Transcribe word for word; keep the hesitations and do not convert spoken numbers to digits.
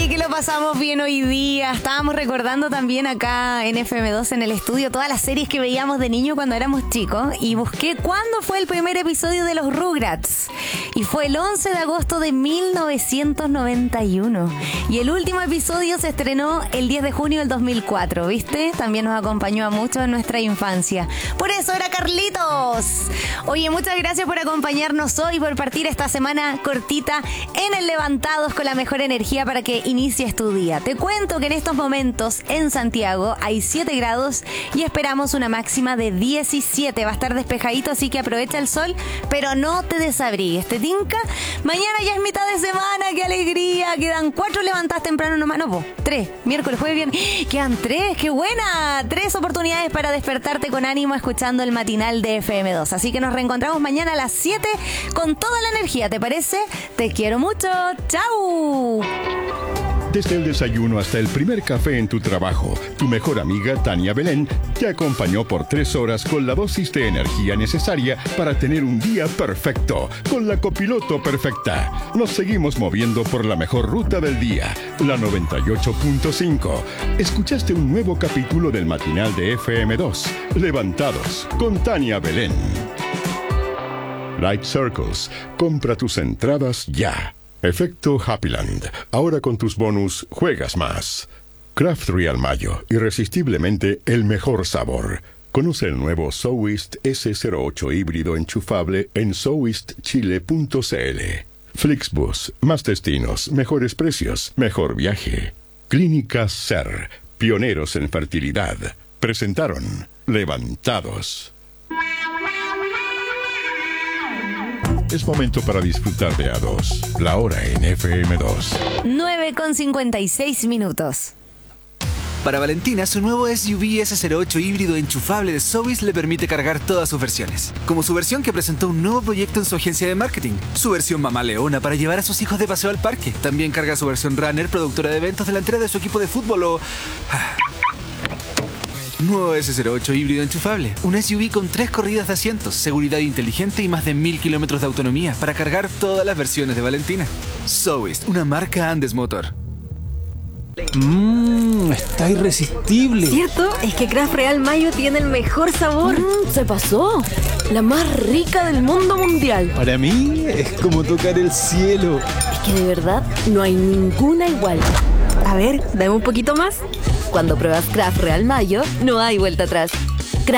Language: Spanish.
Sí, que lo pasamos bien hoy día. Estábamos recordando también acá en F M dos en el estudio todas las series que veíamos de niño cuando éramos chicos y busqué cuándo fue el primer episodio de los Rugrats. Y fue el once de agosto de mil novecientos noventa y uno. Y el último episodio se estrenó el diez de junio del dos mil cuatro, ¿viste? También nos acompañó a mucho en nuestra infancia. Por eso era Carlitos. Oye, muchas gracias por acompañarnos hoy, por partir esta semana cortita en el Levantados con la mejor energía para que inicies tu día. Te cuento que en estos momentos en Santiago hay siete grados y esperamos una máxima de diecisiete. Va a estar despejadito, así que aprovecha el sol, pero no te desabrigues. ¿Te tinca? Mañana ya es mitad de semana, qué alegría. Quedan cuatro levantadas temprano nomás. No, po, tres. Miércoles, jueves, viernes. Quedan tres, qué buena. Tres oportunidades para despertarte con ánimo escuchando el matinal de F M dos. Así que nos reencontramos mañana a las siete con toda la energía, ¿te parece? Te quiero mucho. ¡Chau! Desde el desayuno hasta el primer café en tu trabajo, tu mejor amiga Tania Belén te acompañó por tres horas con la dosis de energía necesaria para tener un día perfecto, con la copiloto perfecta. Nos seguimos moviendo por la mejor ruta del día, la noventa y ocho punto cinco. Escuchaste un nuevo capítulo del matinal de F M dos, Levantados, con Tania Belén. Light Circles, compra tus entradas ya. Efecto Happyland. Ahora con tus bonus juegas más. Craft Real Mayo. Irresistiblemente el mejor sabor. Conoce el nuevo Soist ese cero ocho híbrido enchufable en soist chile punto c l. Flixbus. Más destinos, mejores precios, mejor viaje. Clínica Ser. Pioneros en fertilidad. Presentaron Levantados. Es momento para disfrutar de A dos. La hora en F M dos. nueve con cincuenta y seis minutos. Para Valentina, su nuevo S U V ese cero ocho híbrido enchufable de Sobeys le permite cargar todas sus versiones. Como su versión que presentó un nuevo proyecto en su agencia de marketing. Su versión Mamá Leona para llevar a sus hijos de paseo al parque. También carga su versión Runner, productora de eventos delantera de su equipo de fútbol o... Nuevo ese cero ocho híbrido enchufable. Un S U V con tres corridas de asientos, seguridad inteligente y más de mil kilómetros de autonomía para cargar todas las versiones de Valentina. Sobeys, una marca Andes Motor. Mmm, está irresistible. ¿Cierto? Es que Craft Real Mayo tiene el mejor sabor. Mm, se pasó. La más rica del mundo mundial. Para mí es como tocar el cielo. Es que de verdad no hay ninguna igual. A ver, dame un poquito más. Cuando pruebas Craft Real Mayo, no hay vuelta atrás.